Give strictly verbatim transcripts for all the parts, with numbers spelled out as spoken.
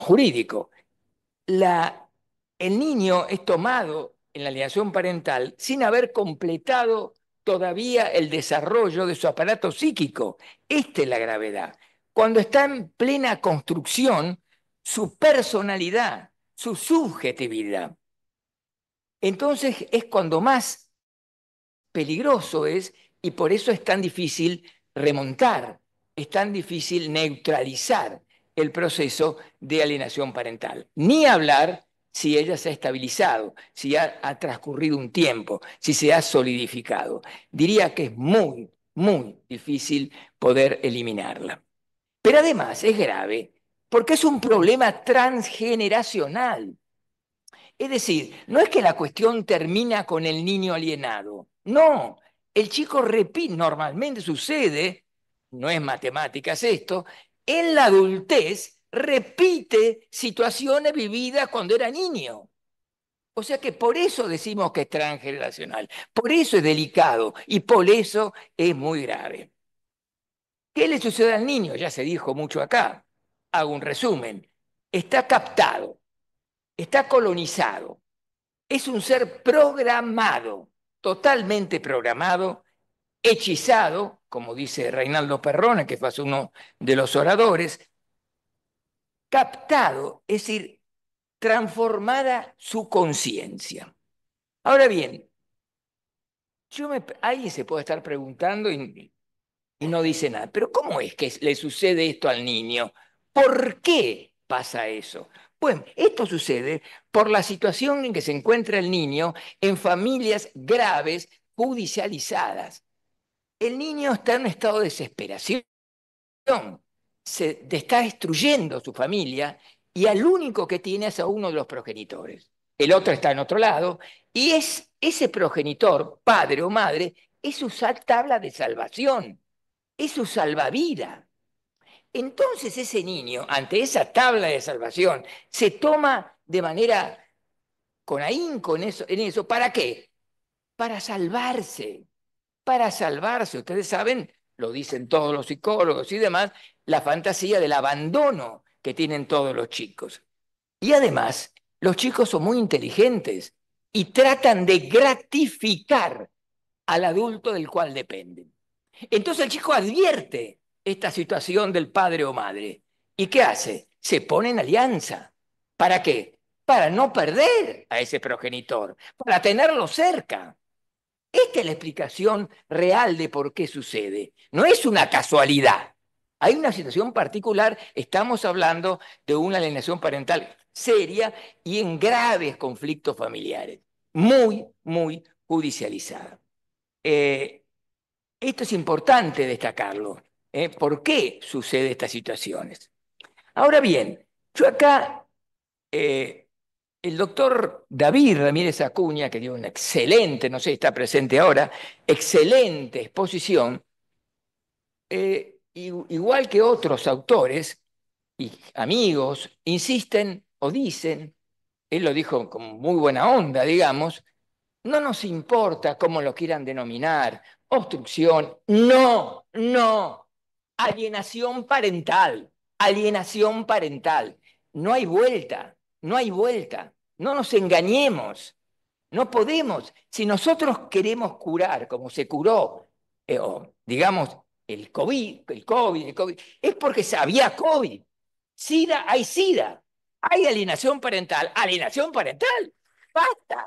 jurídico. La, el niño es tomado en la alienación parental sin haber completado todavía el desarrollo de su aparato psíquico. Esta es la gravedad. Cuando está en plena construcción, su personalidad, su subjetividad. Entonces es cuando más peligroso es y por eso es tan difícil remontar, es tan difícil neutralizar el proceso de alienación parental. Ni hablar si ella se ha estabilizado, si ha, ha transcurrido un tiempo, si se ha solidificado. Diría que es muy, muy difícil poder eliminarla. Pero además es grave porque es un problema transgeneracional. Es decir, no es que la cuestión termina con el niño alienado. No, el chico repite, normalmente sucede, no es matemáticas esto, en la adultez repite situaciones vividas cuando era niño. O sea que por eso decimos que es transgeneracional, por eso es delicado y por eso es muy grave. ¿Qué le sucede al niño? Ya se dijo mucho acá. Hago un resumen. Está captado, está colonizado, es un ser programado, totalmente programado, hechizado, como dice Reinaldo Perrone, que fue uno de los oradores, captado, es decir, transformada su conciencia. Ahora bien, yo me, alguien se puede estar preguntando y, y no dice nada, pero ¿cómo es que le sucede esto al niño? ¿Por qué pasa eso? Bueno, esto sucede por la situación en que se encuentra el niño en familias graves, judicializadas. El niño está en un estado de desesperación, se está destruyendo su familia y al único que tiene es a uno de los progenitores. El otro está en otro lado y es ese progenitor, padre o madre, es su tabla de salvación, es su salvavidas. Entonces ese niño, ante esa tabla de salvación, se toma de manera con ahínco en eso, en eso. ¿Para qué? Para salvarse, para salvarse. Ustedes saben, lo dicen todos los psicólogos y demás, la fantasía del abandono que tienen todos los chicos. Y además, los chicos son muy inteligentes y tratan de gratificar al adulto del cual dependen. Entonces el chico advierte esta situación del padre o madre. ¿Y qué hace? Se pone en alianza. ¿Para qué? Para no perder a ese progenitor, para tenerlo cerca. Esta es la explicación real de por qué sucede. No es una casualidad. Hay una situación particular, estamos hablando de una alienación parental seria y en graves conflictos familiares, muy, muy judicializada. Eh, esto es importante destacarlo. ¿eh? ¿Por qué sucede estas situaciones? Ahora bien, yo acá, eh, el doctor David Ramírez Acuña, que dio una excelente, no sé si está presente ahora, excelente exposición, eh, igual que otros autores y amigos, insisten o dicen, él lo dijo con muy buena onda, digamos, no nos importa cómo lo quieran denominar, obstrucción, no, no, alienación parental, alienación parental. No hay vuelta, no hay vuelta, no nos engañemos, no podemos. Si nosotros queremos curar como se curó, eh, o, digamos, el COVID, el COVID, el COVID, es porque había COVID. SIDA, hay SIDA, hay alienación parental, alienación parental, basta.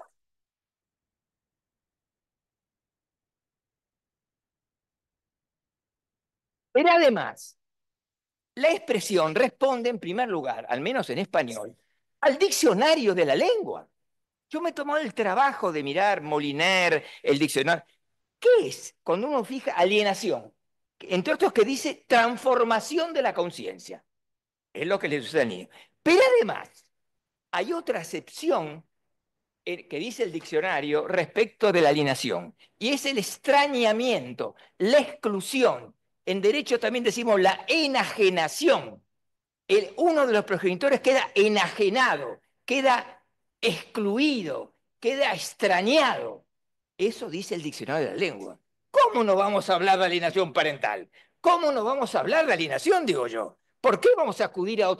Pero además, la expresión responde en primer lugar, al menos en español, al diccionario de la lengua. Yo me he tomado el trabajo de mirar Moliner, el diccionario. ¿Qué es? Cuando uno fija alienación, entre otros que dice transformación de la conciencia. Es lo que le sucede al niño. Pero además, hay otra acepción eh, que dice el diccionario respecto de la alienación, y es el extrañamiento, la exclusión. En derecho también decimos la enajenación. El, uno de los progenitores queda enajenado, queda excluido, queda extrañado. Eso dice el diccionario de la lengua. ¿Cómo no vamos a hablar de alienación parental? ¿Cómo no vamos a hablar de alienación, digo yo? ¿Por qué vamos a acudir a otro